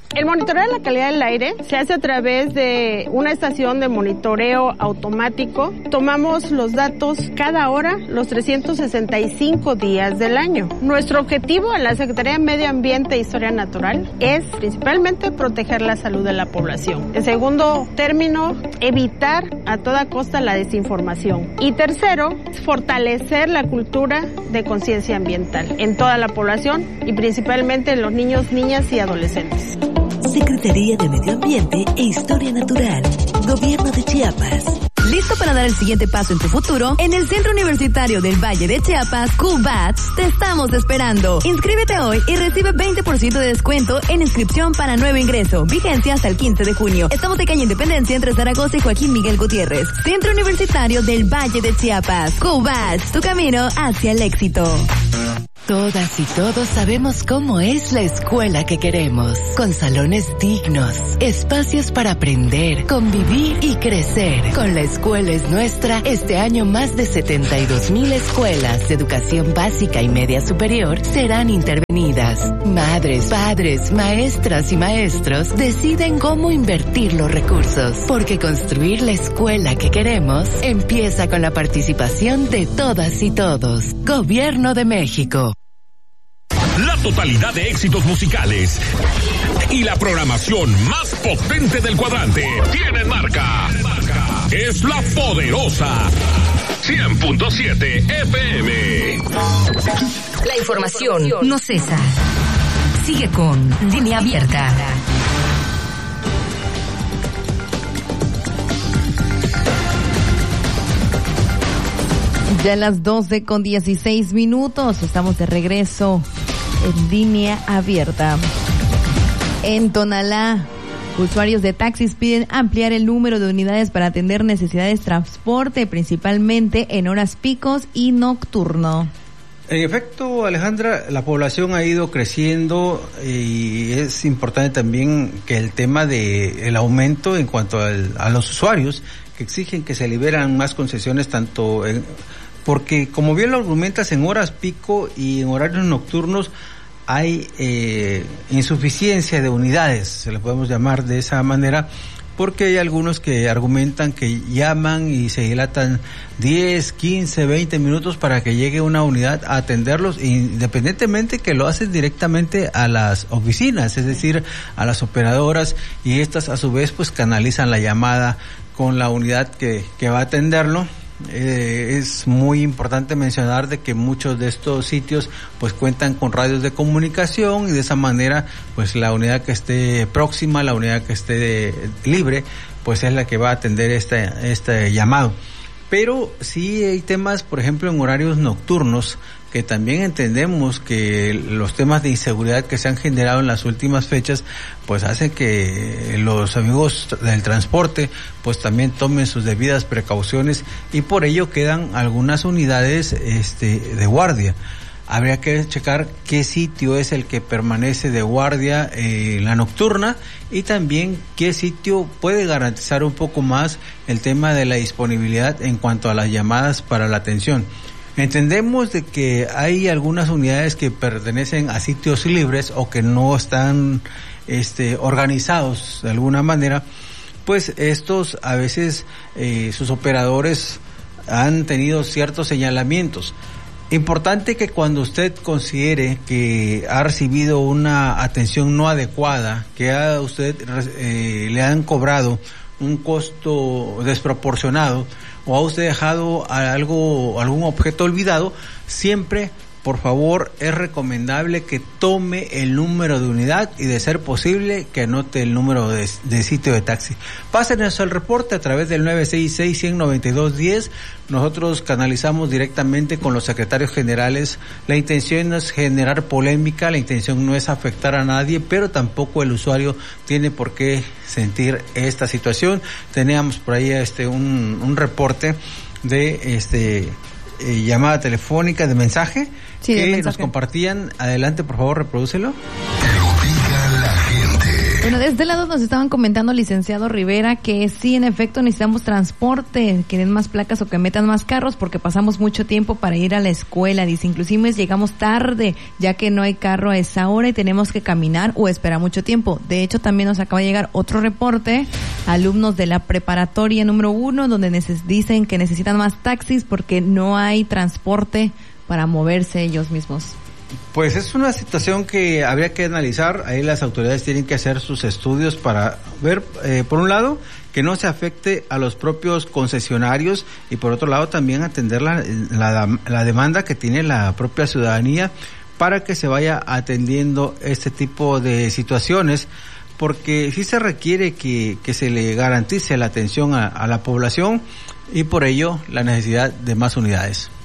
El monitoreo de la calidad del aire se hace a través de una estación de monitoreo automático. Tomamos los datos cada hora, los 365 días del año. Nuestro objetivo en la Secretaría de Medio Ambiente e Historia Natural es principalmente proteger la salud de la población. En segundo término, evitar a toda costa la desinformación. Y tercero, fortalecer la cultura de conciencia ambiental en toda la población y principalmente en los niños, niñas y adolescentes. Secretaría de Medio Ambiente e Historia Natural, Gobierno de Chiapas. ¿Listo para dar el siguiente paso en tu futuro? En el Centro Universitario del Valle de Chiapas, QBATS, te estamos esperando. Inscríbete hoy y recibe 20% de descuento en inscripción para nuevo ingreso. Vigencia hasta el 15 de junio. Estamos de calle Independencia entre Zaragoza y Joaquín Miguel Gutiérrez. Centro Universitario del Valle de Chiapas. QBATS, tu camino hacia el éxito. Todas y todos sabemos cómo es la escuela que queremos, con salones dignos, espacios para aprender, convivir y crecer. Con La Escuela es Nuestra, este año más de 72,000 escuelas de educación básica y media superior serán intervenidas. Madres, padres, maestras y maestros deciden cómo invertir los recursos, porque construir la escuela que queremos empieza con la participación de todas y todos. Gobierno de México. La totalidad de éxitos musicales y la programación más potente del cuadrante tienen marca. Es La Poderosa 100.7 FM. La información no cesa. Sigue con Línea Abierta. Ya a las 12:16. Estamos de regreso en Línea Abierta. En Tonalá, usuarios de taxis piden ampliar el número de unidades para atender necesidades de transporte, principalmente en horas picos y nocturno. En efecto, Alejandra, la población ha ido creciendo y es importante también que el tema del aumento en cuanto a los usuarios que exigen que se liberan más concesiones porque como bien lo argumentas, en horas pico y en horarios nocturnos hay insuficiencia de unidades, se le podemos llamar de esa manera, porque hay algunos que argumentan que llaman y se dilatan 10, 15, 20 minutos para que llegue una unidad a atenderlos, independientemente que lo hacen directamente a las oficinas, es decir, a las operadoras, y estas a su vez pues canalizan la llamada con la unidad que va a atenderlo. Es muy importante mencionar de que muchos de estos sitios pues cuentan con radios de comunicación y de esa manera pues la unidad que esté próxima, la unidad que esté libre, pues es la que va a atender este llamado. Pero sí hay temas, por ejemplo, en horarios nocturnos, que también entendemos que los temas de inseguridad que se han generado en las últimas fechas pues hacen que los amigos del transporte pues también tomen sus debidas precauciones, y por ello quedan algunas unidades de guardia. Habría que checar qué sitio es el que permanece de guardia en la nocturna, y también qué sitio puede garantizar un poco más el tema de la disponibilidad en cuanto a las llamadas para la atención. Entendemos de que hay algunas unidades que pertenecen a sitios libres o que no están organizados de alguna manera, pues estos a veces sus operadores han tenido ciertos señalamientos. Importante que cuando usted considere que ha recibido una atención no adecuada, que a usted le han cobrado un costo desproporcionado, o ha usted dejado algún objeto olvidado, siempre, por favor, es recomendable que tome el número de unidad y, de ser posible, que anote el número de sitio de taxi. Pásenos el reporte a través del 966-192-10. Nosotros canalizamos directamente con los secretarios generales. La intención no es generar polémica, la intención no es afectar a nadie, pero tampoco el usuario tiene por qué sentir esta situación. Teníamos por ahí un reporte de llamada telefónica de mensaje, sí, que nos compartían. Adelante, por favor, reprodúcelo. Que lo diga la gente. Bueno, de este lado nos estaban comentando, licenciado Rivera, que sí, en efecto, necesitamos transporte, que den más placas o que metan más carros, porque pasamos mucho tiempo para ir a la escuela. Dice, inclusive llegamos tarde, ya que no hay carro a esa hora y tenemos que caminar o esperar mucho tiempo. De hecho, también nos acaba de llegar otro reporte, alumnos de la preparatoria número 1, donde dicen que necesitan más taxis porque no hay transporte para moverse ellos mismos. Pues es una situación que habría que analizar. Ahí las autoridades tienen que hacer sus estudios para ver, por un lado, que no se afecte a los propios concesionarios y por otro lado también atender la demanda que tiene la propia ciudadanía para que se vaya atendiendo este tipo de situaciones, porque sí se requiere que se le garantice la atención a la población y por ello la necesidad de más unidades.